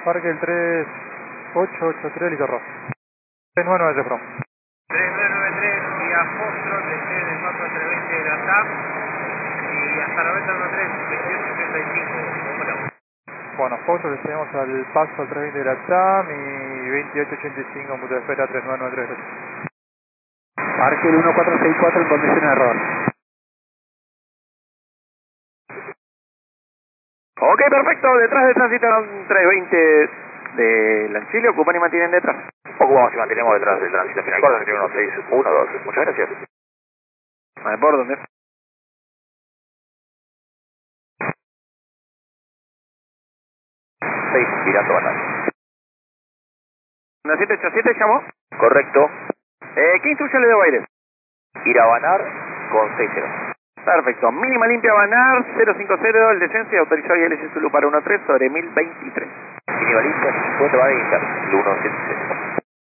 Parque el 3883, Litorro. 3993, perdón. 3993, vía Foxtrot, desde el paso 320 de la TAP y hasta 9093, 2885. Bueno. Bueno, Foxtrot, le tenemos al paso al 320 de la TAM y 2885, punto de espera 3993. Parque el 1464 en condición de error. Ok, perfecto, detrás de tránsito 320 de Lanchile, ocupan y mantienen detrás. Ocupamos y mantenemos detrás del tránsito final. Corta 1612. Muchas gracias. Vale, ¿por dónde? 6, mirando Banar. 787 llamó. Correcto. ¿Qué instrucción le debo a aire? Ir a Banar con 60. Perfecto, mínima limpia Banar 050, el descenso y autorizado ILS Zulu para 13 sobre 1023. Minimalista 50 va a iniciar. El 176.